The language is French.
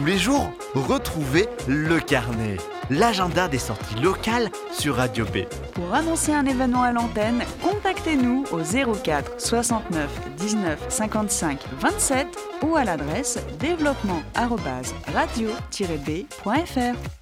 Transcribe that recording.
les jours, retrouvez le carnet, l'agenda des sorties locales sur Radio B. Pour annoncer un événement à l'antenne, contactez-nous au 04 69 19 55 27 ou à l'adresse développement@radio-b.fr.